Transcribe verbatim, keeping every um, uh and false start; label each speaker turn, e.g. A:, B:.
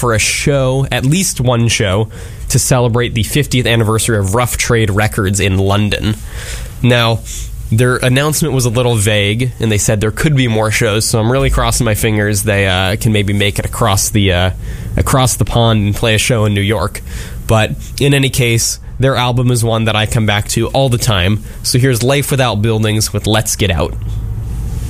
A: for a show, at least one show, to celebrate the fiftieth anniversary of Rough Trade Records in London. Now, their announcement was a little vague, and they said there could be more shows, so I'm really crossing my fingers they uh, can maybe make it across the uh, across the pond and play a show in New York. But in any case, their album is one that I come back to all the time. So here's Life Without Buildings with Let's Get Out.